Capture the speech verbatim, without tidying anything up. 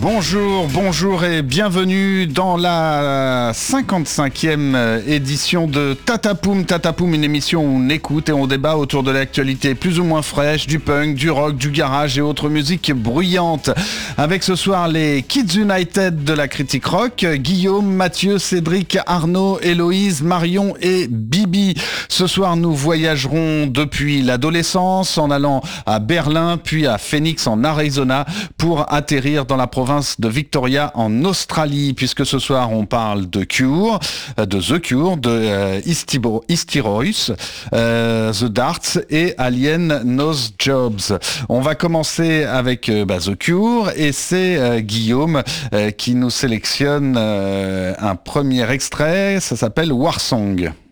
Bonjour, bonjour et bienvenue dans la cinquante-cinquième édition de Tatapoum. Tatapoum, une émission où on écoute et on débat autour de l'actualité plus ou moins fraîche, du punk, du rock, du garage et autres musiques bruyantes. Avec ce soir les Kids United de la critique rock, Guillaume, Mathieu, Cédric, Arnaud, Héloïse, Marion et Bibi. Ce soir, nous voyagerons depuis l'adolescence en allant à Berlin, puis à Phoenix en Arizona pour atterrir dans la province de Victoria en Australie, puisque ce soir on parle de Cure, de The Cure, de euh, Hysterois, euh, The Darts et Alien Nose Jobs. On va commencer avec euh, bah, The Cure et c'est euh, Guillaume euh, qui nous sélectionne euh, un premier extrait, ça s'appelle War Song.